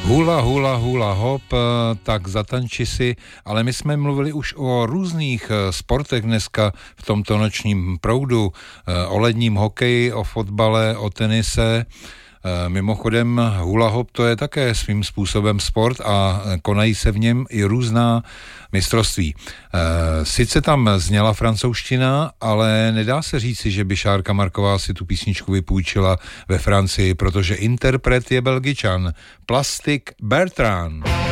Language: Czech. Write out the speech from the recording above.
Hula, hula, hula, hop, tak zatanči si, ale my jsme mluvili už o různých sportech dneska v tomto nočním proudu, o ledním hokeji, o fotbale, o tenise. Mimochodem hula hop to je také svým způsobem sport a konají se v něm i různá mistrovství. Sice tam zněla francouzština, ale nedá se říci, že by Šárka Marková si tu písničku vypůjčila ve Francii, protože interpret je Belgičan Plastic Bertrand.